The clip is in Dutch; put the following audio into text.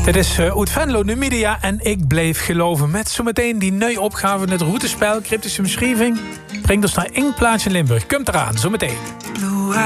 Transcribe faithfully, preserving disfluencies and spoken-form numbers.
Dit is uh, Oud Venlo Numidia en ik bleef geloven. Met zometeen die nieuwe opgave in het routespel. Cryptische beschrijving brengt ons naar één plaatsje in Limburg. Komt eraan, zometeen.